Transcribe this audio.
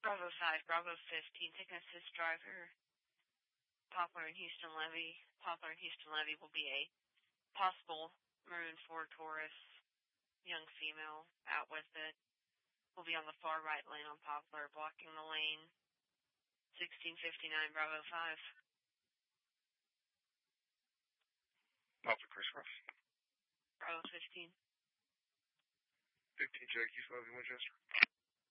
Bravo 5, Bravo 15, take an assist driver. Poplar and Houston Levy. Poplar and Houston Levy will be a possible maroon Ford Taurus, young female, out with it. Will be on the far right lane on Poplar, blocking the lane. 1659, Bravo 5. Poplar crisscross. Bravo 15. 15 Cherokee 12 in Winchester.